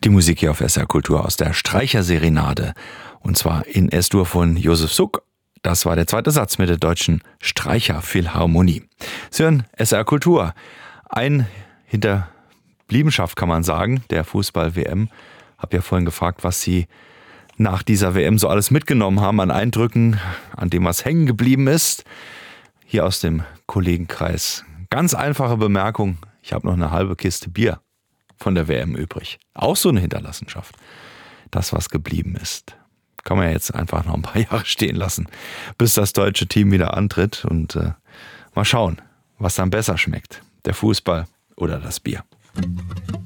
Die Musik hier auf SR Kultur aus der Streicherserenade. Und zwar in S-Dur von Josef Suk. Das war der zweite Satz mit der Deutschen Streicherphilharmonie. Sie hören SR Kultur. Ein Hinterbliebenschaft kann man sagen, der Fußball-WM. Hab ja vorhin gefragt, was Sie nach dieser WM so alles mitgenommen haben an Eindrücken, an dem was hängen geblieben ist. Hier aus dem Kollegenkreis. Ganz einfache Bemerkung. Ich habe noch eine halbe Kiste Bier von der WM übrig. Auch so eine Hinterlassenschaft. Das, was geblieben ist. Kann man ja jetzt einfach noch ein paar Jahre stehen lassen, bis das deutsche Team wieder antritt. Und mal schauen, was dann besser schmeckt. Der Fußball oder das Bier.